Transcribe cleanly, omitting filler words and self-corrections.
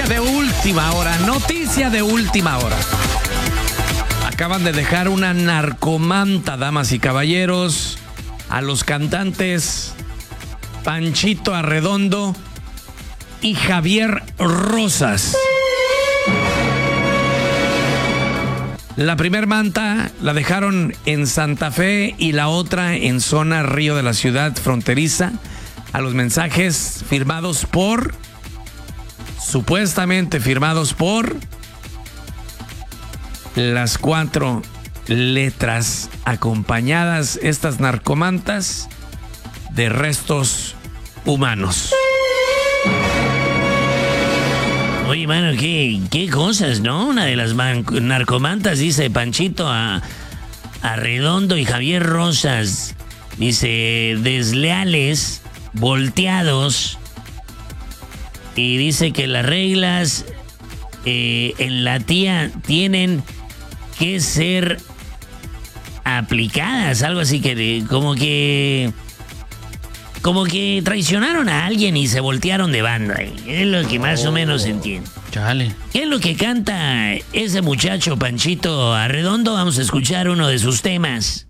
de última hora, noticia de última hora. Acaban de dejar una narcomanta, damas y caballeros, a los cantantes Panchito Arredondo y Javier Rosas. La primer manta la dejaron en Santa Fe y la otra en zona Río de la ciudad fronteriza, a los mensajes firmados por, supuestamente firmados por, las 4 letras acompañadas, estas narcomantas, de restos humanos. Oye, mano, qué cosas, ¿no? Una de las narcomantas, dice Panchito Arredondo y Javier Rosas. Dice, desleales, volteados. Y dice que las reglas en la tía tienen que ser aplicadas. Algo así que como que traicionaron a alguien y se voltearon de banda. Es lo que más o menos entiendo. Chale. ¿Qué es lo que canta ese muchacho Panchito Arredondo? Vamos a escuchar uno de sus temas.